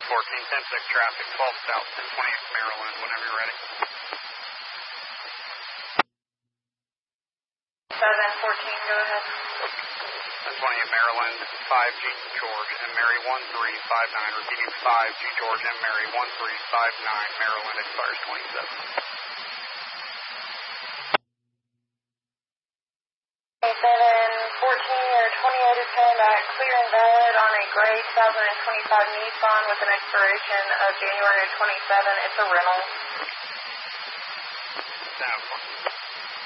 10-6 traffic, 12 South, 1028 Maryland, whenever you're ready. 714, go ahead. 1028 Maryland, 5G George and Mary 1359, repeating 5G George and Mary 1359, Maryland, expires 27. 714, your 28 is coming back clear and valid on a gray 2025 Nissan with an expiration of January 27. It's a rental. Sound.